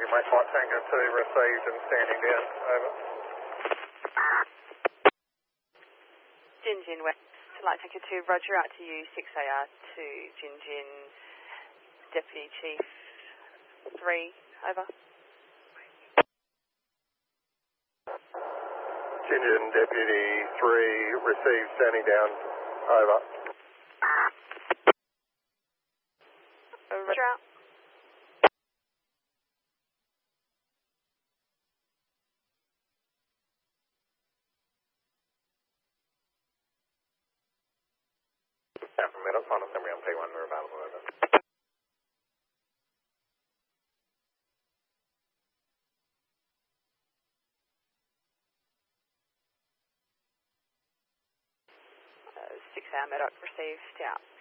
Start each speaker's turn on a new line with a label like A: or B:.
A: Mike White Tango 2 received and standing down. Over.
B: Jinjin West, Light Tango 2, roger, out to you, 6AR to Jinjin, Deputy Chief 3, over.
A: Jinjin Deputy 3 received standing down. Over.
B: Roger out.
A: From Meadows, final summary on P1, we're available. Over.
B: 6 hour Medoc received out.